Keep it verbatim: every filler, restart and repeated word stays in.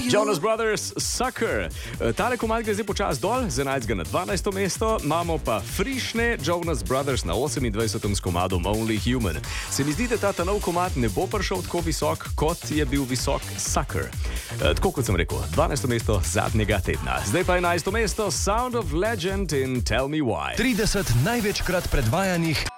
Jonas Brothers, Sucker. Tale komad gre zdaj počas dol, z enajstega na dvanajsto mesto, imamo pa frišne Jonas Brothers na osemindvajsetem s komadom Only Human. Se mi zdi, da ta, ta nov komad ne bo prišel tako visok, kot je bil visok Sucker. E, tako kot sem rekel, dvanajsto mesto zadnjega tedna. Zdaj pa enajsto mesto, Sound of Legend in Tell Me Why. trideset največkrat predvajanih